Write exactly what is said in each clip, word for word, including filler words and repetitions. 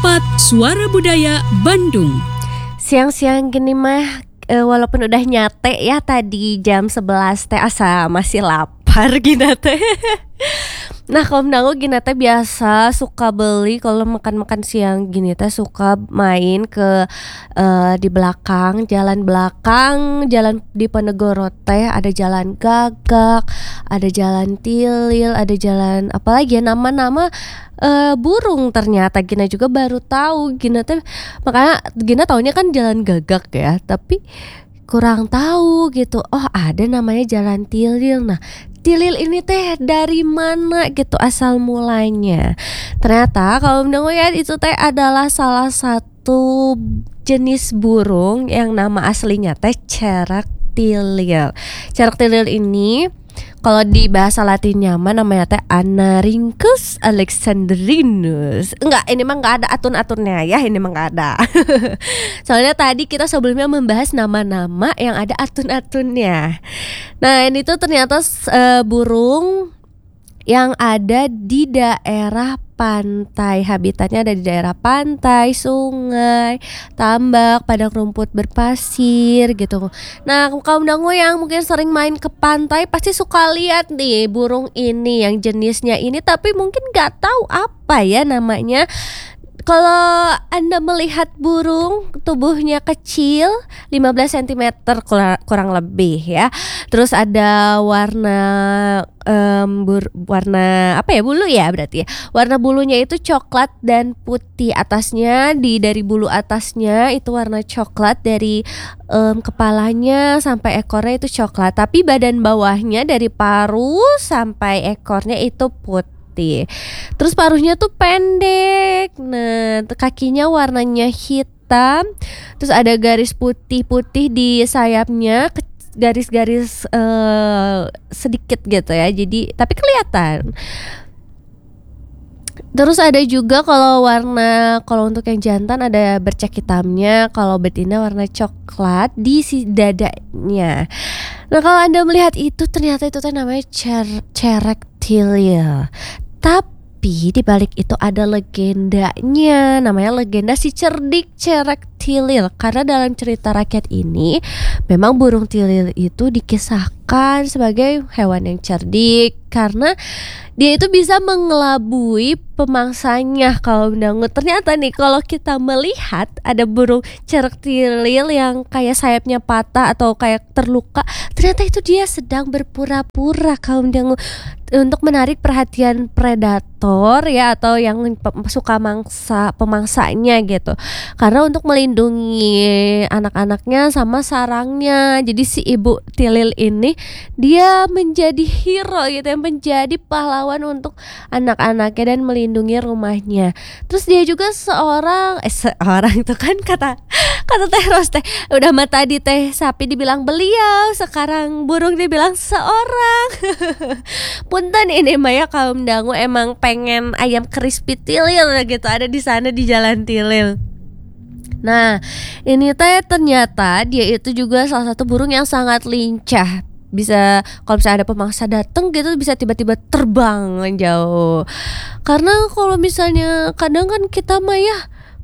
Tepat Suara Budaya Bandung. Siang-siang gini mah e, walaupun udah nyate ya tadi jam sebelas teh asa masih lapar gina teh. Nah kalau menanggu gini teh biasa suka beli kalau makan-makan siang gini teh suka main ke e, di belakang, jalan belakang, jalan di Ponegoro teh ada jalan Gagak, ada jalan Tilil, ada jalan apalagi ya nama-nama Uh, burung ternyata Gina juga baru tahu Gina teh makanya Gina taunya kan jalan Gagak ya, tapi kurang tahu gitu. Oh ada namanya jalan Tilil. Nah Tilil ini teh dari mana gitu asal mulanya? Ternyata kalau mendengar ya itu teh adalah salah satu jenis burung yang nama aslinya teh cerak tilil. Cerak tilil ini kalau di bahasa Latinnya mah namanya teh Anarhynchus alexandrinus. Enggak, ini mah enggak ada atun-atunnya ya, ini mah enggak ada. Soalnya tadi kita sebelumnya membahas nama-nama yang ada atun-atunnya. Nah, ini tuh ternyata uh, burung yang ada di daerah pantai. Habitatnya ada di daerah pantai, sungai, tambak, padang rumput berpasir gitu. Nah kaum dangu yang mungkin sering main ke pantai pasti suka lihat nih burung ini yang jenisnya ini, tapi mungkin gak tahu apa ya namanya. Kalau Anda melihat burung tubuhnya kecil lima belas sentimeter kurang lebih ya. Terus ada warna um, bur, warna apa ya bulu ya berarti ya. Warna bulunya itu coklat dan putih. Atasnya di dari bulu atasnya itu warna coklat, dari um, kepalanya sampai ekornya itu coklat. Tapi badan bawahnya dari paru sampai ekornya itu putih. Terus paruhnya tuh pendek. Nah, kakinya warnanya hitam. Terus ada garis putih-putih di sayapnya, garis-garis uh, sedikit gitu ya. Jadi tapi kelihatan. Terus ada juga kalau warna, kalau untuk yang jantan ada bercak hitamnya, kalau betina warna coklat di si dadanya. Nah kalau Anda melihat itu ternyata itu tuh namanya cer- cerek tilil. Tapi di balik itu ada legendanya, namanya legenda si cerdik cerek tilil. Karena dalam cerita rakyat ini memang burung tilil itu dikisahkan sebagai hewan yang cerdik karena dia itu bisa mengelabui pemangsanya. Kalau mendangut ternyata nih kalau kita melihat ada burung cerek tilil yang kayak sayapnya patah atau kayak terluka, ternyata itu dia sedang berpura-pura kalau mendangut untuk menarik perhatian predator ya, atau yang suka mangsa pemangsanya gitu. Karena untuk melindungi anak-anaknya sama sarangnya. Jadi si ibu tilil ini dia menjadi hero gitu ya, menjadi pahlawan untuk anak-anaknya dan melindungi rumahnya. Terus dia juga seorang eh seorang itu kan kata kata Teh Ros teh udah mah tadi Teh Sapi dibilang beliau, sekarang burung dibilang seorang. Punten ini Maya kaum dangu emang pengen ayam crispy tilil gitu ada di sana di Jalan Tilil. Nah, ini teh ternyata dia itu juga salah satu burung yang sangat lincah. Bisa kalau misalnya ada pemangsa datang gitu bisa tiba-tiba terbang jauh. Karena kalau misalnya kadang kan kita mah ya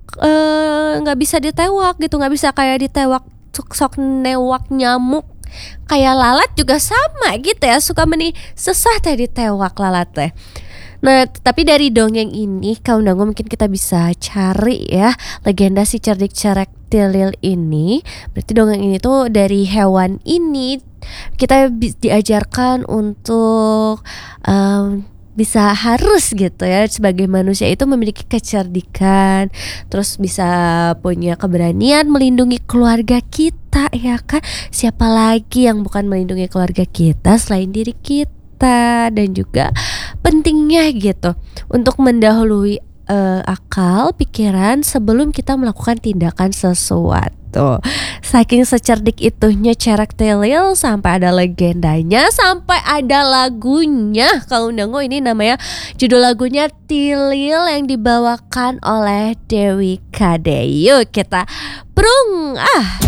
nggak uh, bisa ditewak gitu, nggak bisa kayak ditewak sok newak nyamuk. Kayak lalat juga sama gitu ya, suka meni sesah teh ditewak lalat teh. Nah, tapi dari dongeng ini kaum dangu mungkin kita bisa cari ya legenda si cerdik cerek tilil ini. Berarti dongeng ini tuh dari hewan ini kita bi- diajarkan untuk um, bisa harus gitu ya sebagai manusia itu memiliki kecerdikan, terus bisa punya keberanian melindungi keluarga kita ya kan. Siapa lagi yang bukan melindungi keluarga kita selain diri kita. Dan juga pentingnya gitu untuk mendahului uh, akal, pikiran sebelum kita melakukan tindakan sesuatu. Saking secerdik itunya cerek tilil sampai ada legendanya, sampai ada lagunya. Kalau dangu ini namanya judul lagunya Tilil yang dibawakan oleh Dewi Kade. Yuk kita prung ah.